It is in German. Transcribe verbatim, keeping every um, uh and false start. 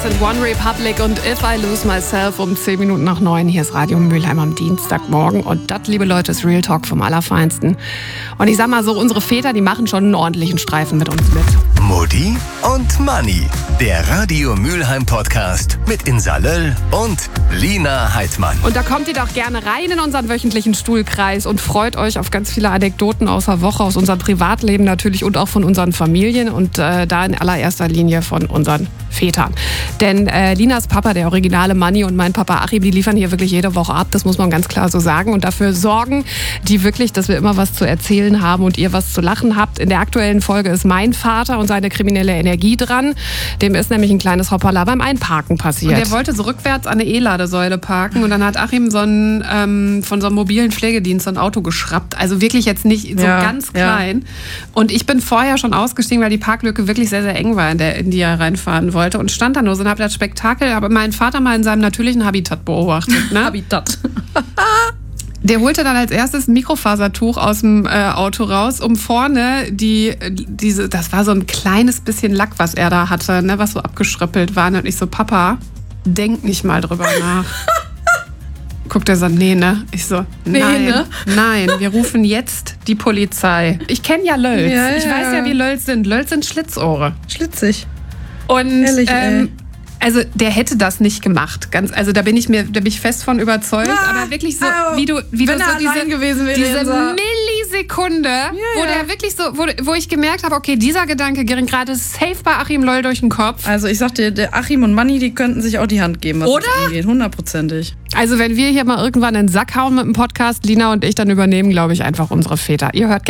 Das sind One Republic und If I Lose Myself um zehn Minuten nach neun. Hier ist Radio Mülheim am Dienstagmorgen. Und das, liebe Leute, ist Real Talk vom Allerfeinsten. Und ich sag mal so, unsere Väter, die machen schon einen ordentlichen Streifen mit uns mit. Mutti und Manni, der Radio Mülheim Podcast mit Insa Löll und Lina Heidmann. Und da kommt ihr doch gerne rein in unseren wöchentlichen Stuhlkreis und freut euch auf ganz viele Anekdoten aus der Woche, aus unserem Privatleben natürlich und auch von unseren Familien und äh, da in allererster Linie von unseren Vätern. Denn äh, Linas Papa, der originale Manni, und mein Papa Achim, die liefern hier wirklich jede Woche ab, das muss man ganz klar so sagen, und dafür sorgen die wirklich, dass wir immer was zu erzählen haben und ihr was zu lachen habt. In der aktuellen Folge ist mein Vater und seine kriminelle Energie dran. Dem ist nämlich ein kleines Hoppala beim Einparken passiert. Und der wollte so rückwärts an eine E-Ladesäule parken und dann hat Achim so einen, ähm, von so einem mobilen Pflegedienst so ein Auto geschrappt. Also wirklich jetzt nicht so Ja, ganz klein. Ja. Und ich bin vorher schon ausgestiegen, weil die Parklücke wirklich sehr, sehr eng war, in, der, in die er reinfahren wollte, und stand da nur so und habe das Spektakel, aber meinen Vater mal in seinem natürlichen Habitat beobachtet. Ne? Habitat. Der holte dann als erstes ein Mikrofasertuch aus dem äh, Auto raus, um vorne die, diese, das war so ein kleines bisschen Lack, was er da hatte, ne, was so abgeschröppelt war. Und ich so, Papa, denk nicht mal drüber nach. Guckt er so, nee, ne? Ich so, Nee, nein, ne? nein, wir rufen jetzt die Polizei. Ich kenne ja Lölz. Ja, ja, ich weiß ja, wie Lölz sind. Lölz sind Schlitzohre. Schlitzig. Und Ehrlich, ähm, ey. also der hätte das nicht gemacht. Ganz, also da bin ich mir, da bin ich fest von überzeugt. Ah, aber wirklich so, ah, wie du, wie wenn du er so diese, allein gewesen wäre, diese Insa. Millisekunde, wo ja. der wirklich so, wo, wo ich gemerkt habe, okay, dieser Gedanke ging gerade safe bei Achim Loll durch den Kopf. Also ich sag dir, der Achim und Manni, die könnten sich auch die Hand geben, was Oder? das angeht. Hundertprozentig. Also wenn wir hier mal irgendwann in den Sack hauen mit dem Podcast, Lina und ich, dann übernehmen, glaube ich, einfach unsere Väter. Ihr hört